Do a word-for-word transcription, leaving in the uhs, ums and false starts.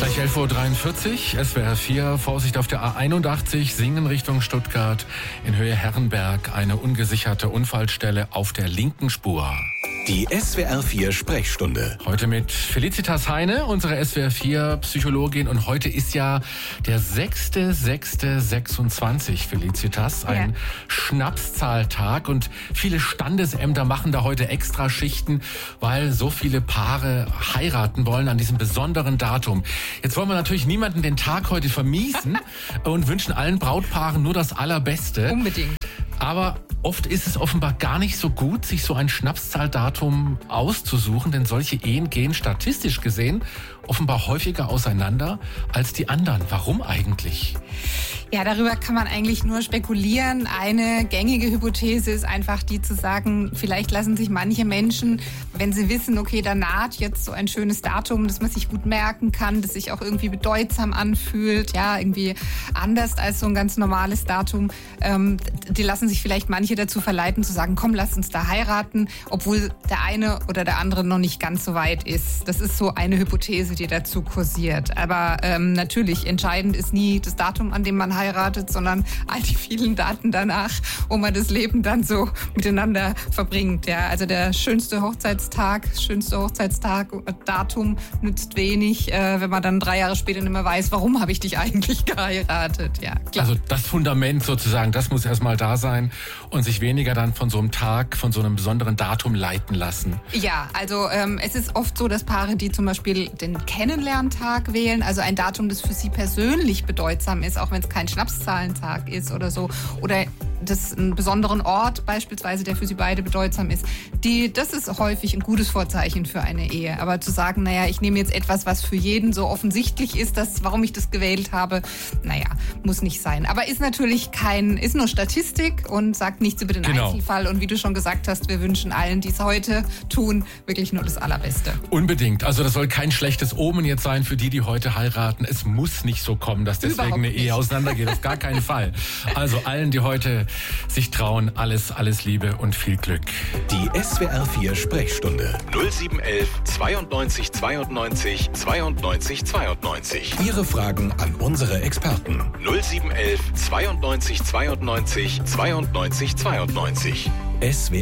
Gleich elf Uhr dreiundvierzig, S W R vier, Vorsicht auf der A einundachtzig, Singen Richtung Stuttgart, in Höhe Herrenberg, eine ungesicherte Unfallstelle auf der linken Spur. Die S W R vier Sprechstunde. Heute mit Felicitas Heine, unsere S W R vier Psychologin. Und heute ist ja der sechster sechster sechsundzwanzig, Felicitas. Ein ja. Schnapszahltag. Und viele Standesämter machen da heute extra Schichten, weil so viele Paare heiraten wollen an diesem besonderen Datum. Jetzt wollen wir natürlich niemanden den Tag heute vermiesen und wünschen allen Brautpaaren nur das Allerbeste. Unbedingt. Aber oft ist es offenbar gar nicht so gut, sich so ein Schnapszahldatum auszusuchen, denn solche Ehen gehen statistisch gesehen offenbar häufiger auseinander als die anderen. Warum eigentlich? Ja, darüber kann man eigentlich nur spekulieren. Eine gängige Hypothese ist einfach die zu sagen, vielleicht lassen sich manche Menschen, wenn sie wissen, okay, da naht jetzt so ein schönes Datum, das man sich gut merken kann, das sich auch irgendwie bedeutsam anfühlt, ja, irgendwie anders als so ein ganz normales Datum, ähm, die lassen sich vielleicht manche dazu verleiten zu sagen, komm, lass uns da heiraten, obwohl der eine oder der andere noch nicht ganz so weit ist. Das ist so eine Hypothese, die dazu kursiert. Aber ähm, natürlich, entscheidend ist nie das Datum, an dem man heiratet, sondern all die vielen Daten danach, wo man das Leben dann so miteinander verbringt. Ja, also der schönste Hochzeitstag, schönste Hochzeitstag, Datum nützt wenig, äh, wenn man dann drei Jahre später nicht mehr weiß, warum habe ich dich eigentlich geheiratet. Ja, klar. Also das Fundament sozusagen, das muss erstmal da sein und sich weniger dann von so einem Tag, von so einem besonderen Datum leiten lassen. Ja, also ähm, es ist oft so, dass Paare, die zum Beispiel den Kennenlerntag wählen, also ein Datum, das für sie persönlich bedeutsam ist, auch wenn es kein Schnapszahlentag ist oder so, oder das einen besonderen Ort beispielsweise, der für sie beide bedeutsam ist, die, das ist häufig ein gutes Vorzeichen für eine Ehe. Aber zu sagen, naja, ich nehme jetzt etwas, was für jeden so offensichtlich ist, dass, warum ich das gewählt habe, naja, muss nicht sein. Aber ist natürlich kein, ist nur Statistik und sagt nichts über den genau. Einzelfall. Und wie du schon gesagt hast, wir wünschen allen, die es heute tun, wirklich nur das Allerbeste. Unbedingt. Also das soll kein schlechtes Omen jetzt sein für die, die heute heiraten. Es muss nicht so kommen, dass deswegen Überhaupt eine Ehe nicht. auseinandergeht. Auf gar keinen Fall. Also allen, die heute sich trauen, alles, alles Liebe und viel Glück. Die S W R vier Sprechstunde. null sieben eins eins zweiundneunzig zweiundneunzig zweiundneunzig zweiundneunzig. Ihre Fragen an unsere Experten. null sieben eins eins zweiundneunzig zweiundneunzig zweiundneunzig zweiundneunzig. S W